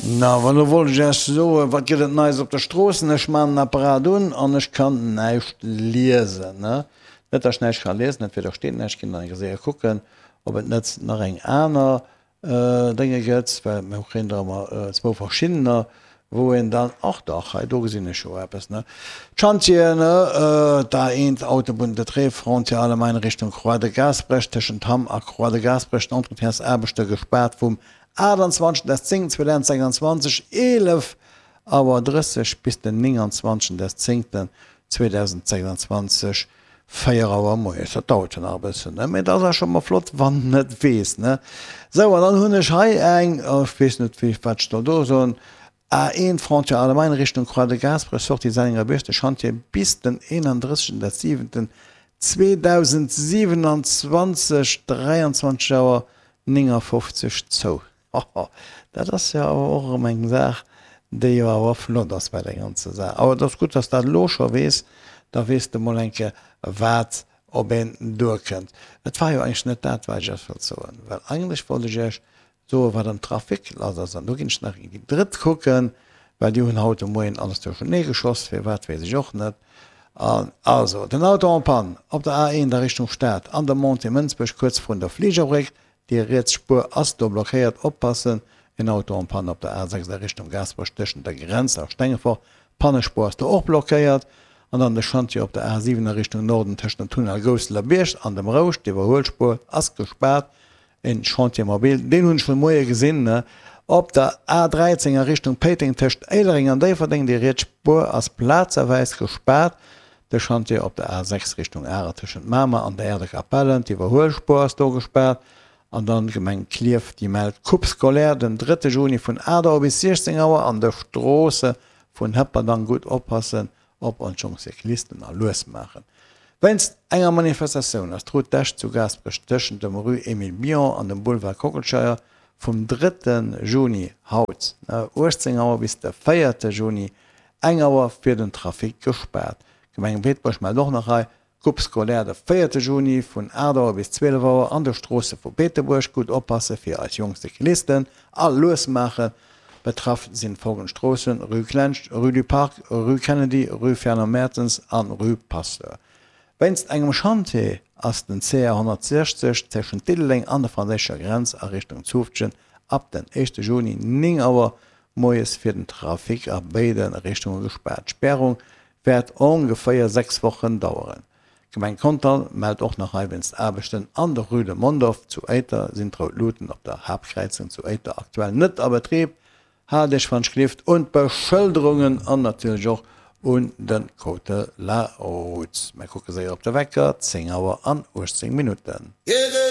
Na wann du wollt so wat geht neis op der Strossen ech man Apparat an ich kann neicht lesen ne net der schnell kann lesen net der stehen ich kann se gucken ob het net nach eng einer dinge jetzt weil zwei verschiedener wo en dann auch doch dosinne show ne Chantier ne da ein Autobund der Tre front alle meine Richtung Croix de Gasbrechtschen Tam a Croix de Gasbrecht und Herrs Erbeste gesperrt vom 28 des 10 2022 11 aber 30 bis den 29 des 10 2022 feierer Mo dauten arbessen mit das schon mal flott wann net wees ne so dann hunnech hai eng aufwees net wie wat do so ein Front ja allgemein Richtung Croix de Gasbrecht sorti seiner beste Chantier bis den 31 des 7 2027 23 Jahre 50 zo. Das ja auch eng Sach déi awer flott ass bei der ganze Sache. Aber das gut, dats dat locher wees, da wees de Molenke wat op en durkennt. Et war jo eigentlich net dat verzoen. Well eigentlich wollte ich so war den Trafik du ginst nach die dritt gucken, weil die hun haut moien alles schon ne geschoss fir wat we ich och net. Also den Auto an Pan op der A1 der Richtung Stadt an der Mont Münzbech kurz vun der Fliegerrecht, die Rätspur as do blockiert oppassen in Auto an Pan op der A6 der Richtung Gasbruchstechen der Grenz auch Stenge vor Pannespur ist auch blockiert an an der Chantier op der A7 der Richtung Norden Tchten Tunnel Gosler Bircht an dem Rausch die Überholspur as gesperrt in Chantiermobil den hun schon moie gesinn op der A13er Richtung Peting Tcht Eilering an déi verdenkt die Rätspur as Platzerweis gesperrt. Der Chantier op der A6 Richtung Ätischen Mama an der Erde Kapellen, die Überholspur ist gesperrt. Und dann gemeng Klief die meldt Kupskolär den 3. Juni von Ader bis 16 Uhr an der Straße von Hepper dann gut oppassen, ob und schon Cyklisten losmachen. Wenn es enger Manifestation als Trudech zu Gasbrecht zwischen dem Rue Emile Bion an dem Boulevard Kokelscheier vom 3. Juni haut 18 Uhr bis der 4. Juni 1 Uhr für den Trafik gesperrt. Gemeng Beetbusch mal doch noch rein. Kupskolär der 4. Juni von Ader bis 12 Uhr an der Straße von Beetbusch gut oppassen für als jüngste Cyklisten all losmachen. Betroffen sind folgende Straßen: Rue Clench, Rue du Parc, Rue Kennedy, Rue Ferner Mertens an Rue Pasteur. Wenn es engem Chantier aus den CR 160 zwischen Titelling an der französischen Grenze in Richtung Zufchen ab den 1. Juni 9 Uhr Moes für den Trafik ab beiden Richtungen gesperrt. Sperrung wird ungefähr 6 Wochen dauern. Gemein Kontal meldet auch noch einst Arbeiten an der Rue de Mondorf zu Eiter sind Luten auf der Hauptkreuzung zu Eiter aktuell nicht an Betrieb, Hadech van Schrift und Beschilderungen an natürlich auch und den Côte la Route. Man guckt sich auf der Wecker, 10 Uhr an 18 Minuten.